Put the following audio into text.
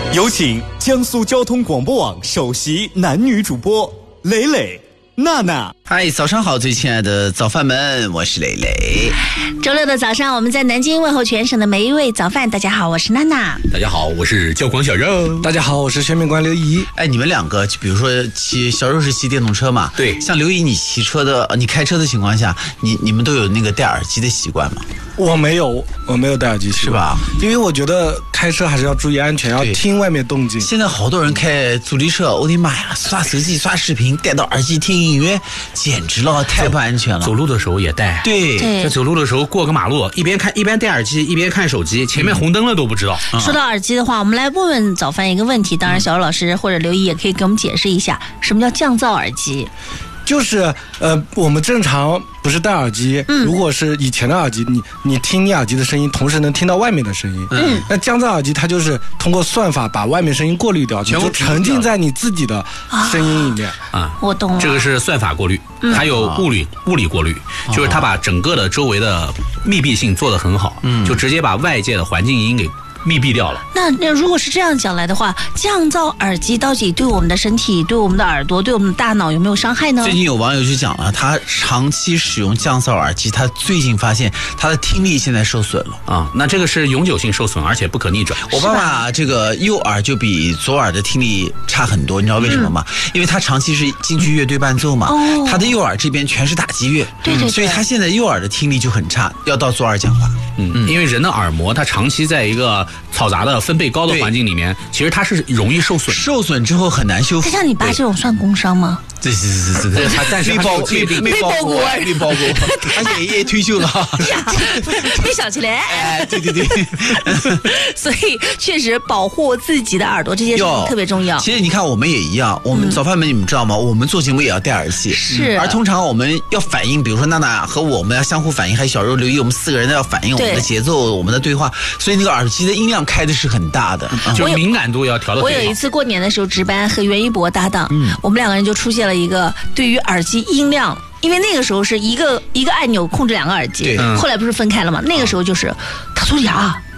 有请江苏交通广播网首席男女主播蕾蕾、娜娜。 嗨，早上好，最亲爱的早饭们，我是蕾蕾。 周六的早上，我们在南京问候全省的每一位早饭。大家好，我是娜娜。 大家好，我是教官小肉。 大家好，我是宣面官刘怡。 哎，你们两个，比如说小肉是骑电动车嘛？ 对。 像刘怡，你开车的情况下，你们都有那个戴耳机的习惯吗？ 我没有戴耳机， 是吧？ 因为我觉得开车还是要注意安全，要听外面动静。 现在好多人开租赁车，我的妈呀，刷手机、刷视频，戴到耳机听音乐，简直了，太不安全了。 走路的时候也戴。 对， 在走路的时候过个马路，一边戴耳机，一边看手机，前面红灯了都不知道。 说到耳机的话，我们来问问早饭一个问题，当然小老师或者刘怡也可以给我们解释一下，什么叫降噪耳机？ 就是我们正常不是戴耳机，如果是以前的耳机，你听你耳机的声音，同时能听到外面的声音。那降噪耳机它就是通过算法把外面声音过滤掉，就沉浸在你自己的声音里面。 我懂了。 这个是算法过滤，还有物理过滤，就是它把整个的周围的密闭性做得很好，就直接把外界的环境音给密闭掉了。 那如果是这样讲来的话，降噪耳机到底对我们的身体、对我们的耳朵、对我们的大脑有没有伤害呢？ 最近有网友就讲了，他长期使用降噪耳机，他最近发现他的听力现在受损了啊。那这个是永久性受损，而且不可逆转。 我爸爸这个右耳就比左耳的听力差很多，你知道为什么吗？因为他长期是京剧乐队伴奏嘛，他的右耳这边全是打击乐， 对， 所以他现在右耳的听力就很差，要到左耳讲话。 因为人的耳膜它长期在一个嘈杂的分贝高的环境里面，其实它是容易受损的。 受损之后很难修复。 像你爸这种算工伤吗？ 对， 他但是没包过，他爷爷退休了， 别想起来。 哎，对， 所以确实保护自己的耳朵这件事情特别重要。 其实你看我们也一样，我们早饭们你们知道吗？我们做节目也要戴耳机， 是。 而通常我们要反应，比如说娜娜和我们要相互反应，还有小肉、刘怡，我们4个人要反应我们的节奏、我们的对话，所以那个耳机的音量开的是很大的， 就是敏感度要调得很好。 我有一次过年的时候值班和袁一博搭档，我们2个人就出现了一个对于耳机音量，因为那个时候是一个按钮控制2个耳机，后来不是分开了吗？那个时候就是他说呀，